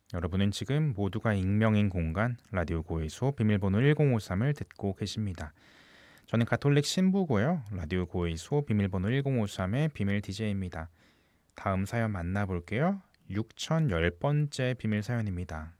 여러분은 지금 모두가 익명인 공간 라디오 고해소 비밀번호 1053을 듣고 계십니다. 저는 가톨릭 신부고요. 라디오 고해소 비밀번호 1053의 비밀 DJ입니다. 다음 사연 만나볼게요. 6010번째 비밀 사연입니다.